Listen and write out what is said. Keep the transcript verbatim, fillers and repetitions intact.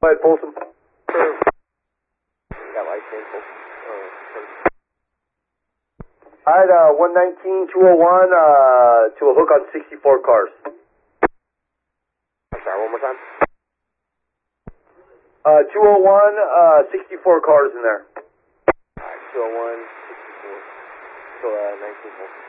ahead, Folsom. Got light vehicle. I had uh, one nineteen, two oh one uh, to a hook on sixty-four cars. I'm sorry, one more time. Uh, two oh one, uh, sixty-four cars in there. Alright, two oh one, sixty-four. So, uh, nineteen.